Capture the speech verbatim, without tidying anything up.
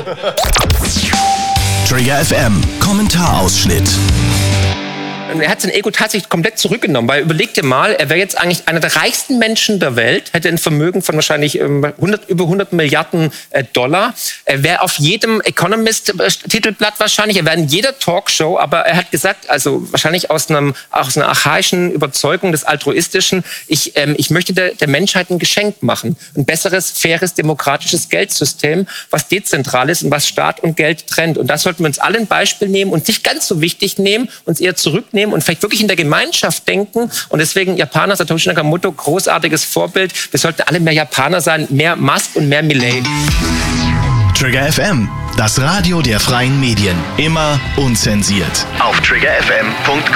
Trigger F M, Kommentarausschnitt. Er hat sein Ego tatsächlich komplett zurückgenommen, weil überleg dir mal, er wäre jetzt eigentlich einer der reichsten Menschen der Welt, hätte ein Vermögen von wahrscheinlich hundert, über hundert Milliarden äh, Dollar. Er wäre auf jedem Economist-Titelblatt wahrscheinlich, er wäre in jeder Talkshow, aber er hat gesagt, also wahrscheinlich aus, einem, aus einer archaischen Überzeugung des Altruistischen, ich, ähm, ich möchte der, der Menschheit ein Geschenk machen. Ein besseres, faires, demokratisches Geldsystem, was dezentral ist und was Staat und Geld trennt. Und das sollten wir uns alle ein Beispiel nehmen und nicht ganz so wichtig nehmen, uns eher zurücknehmen und vielleicht wirklich in der Gemeinschaft denken. Und deswegen Japaner, Satoshi Nakamoto, großartiges Vorbild. Wir sollten alle mehr Japaner sein, mehr Musk und mehr Milei. Trigger F M, das Radio der freien Medien. Immer unzensiert. Auf trigger f m punkt com